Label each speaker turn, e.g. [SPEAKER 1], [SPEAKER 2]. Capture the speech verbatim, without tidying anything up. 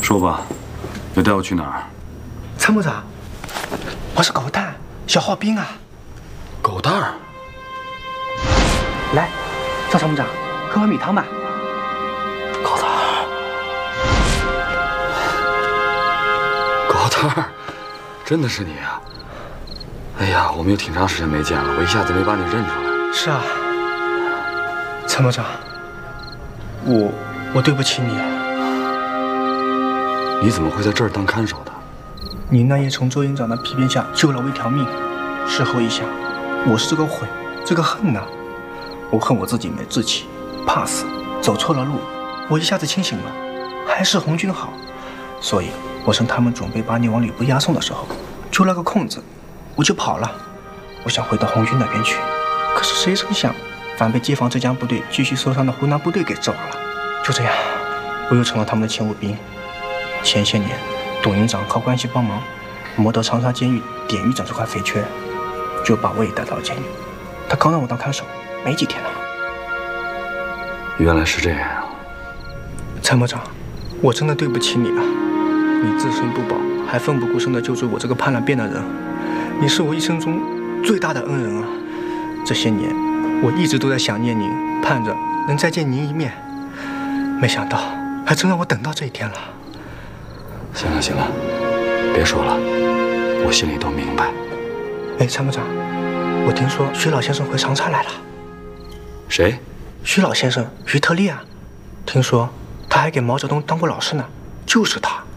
[SPEAKER 1] 说吧，要带我去哪儿？
[SPEAKER 2] 参谋长，我是狗蛋，小号兵啊。
[SPEAKER 1] 狗蛋儿。
[SPEAKER 2] 来，赵参谋长，喝碗米汤吧。
[SPEAKER 1] 狗蛋儿，狗蛋儿，真的是你啊！哎呀，我们有挺长时间没见了，我一下子没把你认出来。
[SPEAKER 2] 是啊，参谋长，我我对不起你啊。
[SPEAKER 1] 你怎么会在这儿当看守的？
[SPEAKER 2] 你那夜从周营长的皮鞭下救了我一条命，事后一想，我是这个悔，这个恨呐、啊。我恨我自己没志气，怕死，走错了路。我一下子清醒了，还是红军好。所以，我趁他们准备把你往吕布押送的时候，就那个空子，我就跑了。我想回到红军那边去，可是谁成想，反被解放浙江部队继续受伤的湖南部队给抓了。就这样，我又成了他们的勤务兵。前些年，董营长靠关系帮忙谋得长沙监狱典狱长这块肥缺，就把我也带到了监狱。他刚让我当看守，没几天了。
[SPEAKER 1] 原来是这样啊！
[SPEAKER 2] 参谋长，我真的对不起你啊！你自身不保，还奋不顾身地救助我这个叛乱变的人，你是我一生中最大的恩人啊！这些年，我一直都在想念您，盼着能再见您一面，没想到还真让我等到这一天了。
[SPEAKER 1] 行了行了，别说了，我心里都明白。
[SPEAKER 2] 哎，参谋长，我听说徐老先生回长沙来了。
[SPEAKER 1] 谁？
[SPEAKER 2] 徐老先生，徐特立啊。听说他还给毛泽东当过老师呢，就是他。